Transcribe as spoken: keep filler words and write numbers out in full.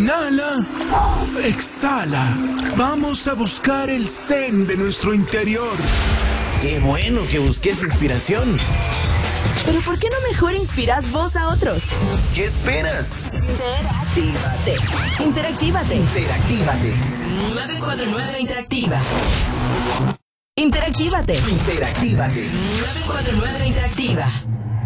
Inhala. Exhala. Vamos a buscar el zen de nuestro interior. Qué bueno que busques inspiración. Pero ¿por qué no mejor inspiras vos a otros? ¿Qué esperas? Interactívate. Interactívate. Interactívate. nueve cuatro nueve Interactiva. Interactívate. Interactívate. nueve cuatro nueve Interactiva.